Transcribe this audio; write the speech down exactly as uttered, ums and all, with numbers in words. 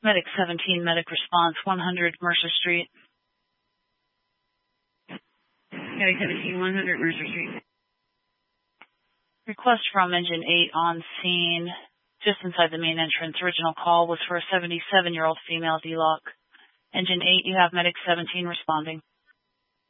Medic seventeen, Medic Response, one hundred Mercer Street. Medic seventeen, one hundred Mercer Street. Request from Engine eight on scene, just inside the main entrance. Original call was for a seventy-seven-year-old female D-Lock. Engine eight, you have Medic seventeen responding.